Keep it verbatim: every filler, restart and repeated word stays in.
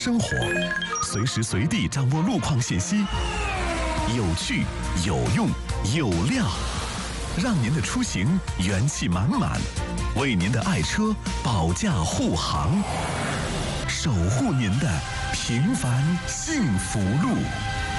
生活，随时随地掌握路况信息，有趣、有用、有料，让您的出行元气满满，为您的爱车保驾护航，守护您的平凡幸福路。